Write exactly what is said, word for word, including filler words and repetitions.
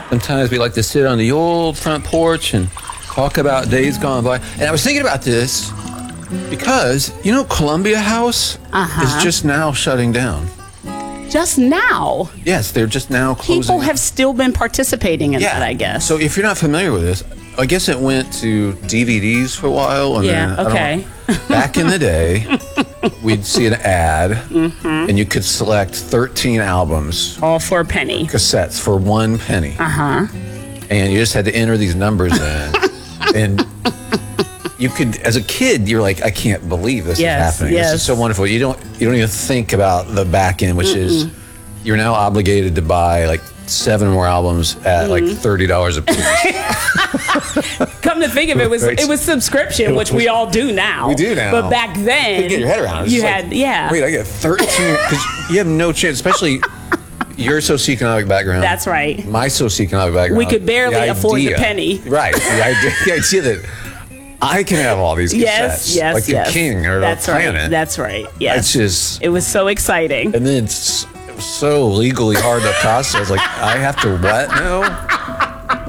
Sometimes we like to sit on the old front porch and talk about days gone by. And I was thinking about this because, you know, Columbia House Uh-huh. is just now shutting down. Just now. Yes, they're just now closing. People have still been participating in that, I guess. So if you're not familiar with this, I guess it went to D V Ds for a while. And Yeah, then, I don't okay. know, back in the day, we'd see an ad, Mm-hmm. and you could select thirteen albums, All for a penny. cassettes for one penny. Uh-huh. And you just had to enter these numbers in. And you could, as a kid, you're like, I can't believe this Yes, is happening. This yes. is so wonderful. You don't you don't even think about the back end, which is you're now obligated to buy like seven more albums at Mm-hmm. like thirty dollars a piece. Come to think of it, it was Right. it was subscription, which we all do now. We do now. But back then, You get your head around it. It's you just had like, yeah. Wait, I get thirteen because you have no chance, especially your socioeconomic background. That's right. My socioeconomic background. We could barely the afford the idea- penny. Right. The idea, the idea that I can have all these cassettes. Yes, yes, like yes. the king or That's the planet. right. That's right. Yes. It's just, It was so exciting. and then it's so legally hard to process. Like, I have to what now?